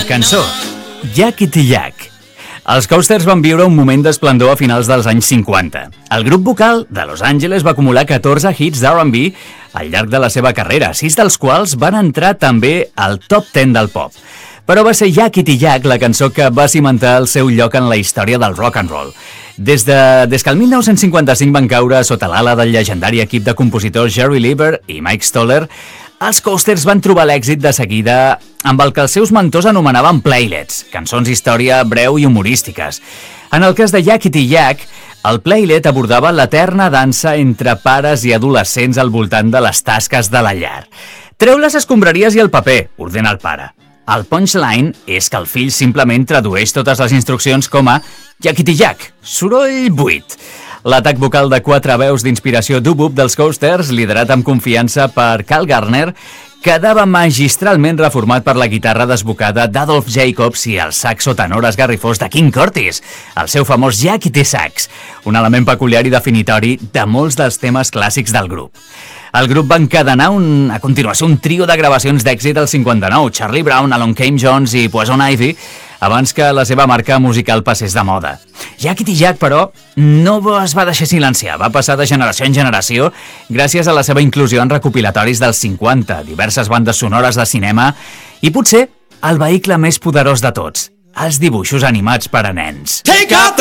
Cançó: Yakety Yak. Els Coasters van viure un moment d'esplendor a finals dels anys 50. El grup vocal de Los Angeles va acumular 14 hits d'R&B al llarg de la seva carrera, 6 dels quals van entrar també al top 10 del pop. Però va ser Yakety Yak la cançó que va cimentar el seu lloc en la història del rock and roll. Des que el 1955 van caure sota l'ala del llegendari equip de compositors Jerry Leiber i Mike Stoller, els Coasters van trobar l'èxit de seguida amb el que els seus mentors anomenaven playlets, cançons d'història breu i humorístiques. En el cas de Yakety Yak, el playlet abordava l'eterna dansa entre pares i adolescents al voltant de les tasques de la llar. Treu les escombraries i el paper, ordena el pare. El punchline és que el fill simplement tradueix totes les instruccions com a Yakety Yak, soroll buit. L'atac vocal de 4 veus d'inspiració doo-wop dels Coasters, liderat amb confiança per Carl Gardner, quedava magistralment reformat per la guitarra desbocada d'Adolph Jacobs i el saxo tenor esgarrifós de King Curtis, el seu famós Yakety Sax, un element peculiar i definitori de molts dels temes clàssics del grup. El grup va encadenar a continuació un trio de gravacions d'èxit al 59, Charlie Brown, Along Came Jones i Poison Ivy, abans que la seva marca musical passés de moda. Yakety Yak, però, no es va deixar silenciar, va passar de generació en generació gràcies a la seva inclusió en recopilatoris dels 50, diverses bandes sonores de cinema i potser el vehicle més poderós de tots, els dibuixos animats per a nens.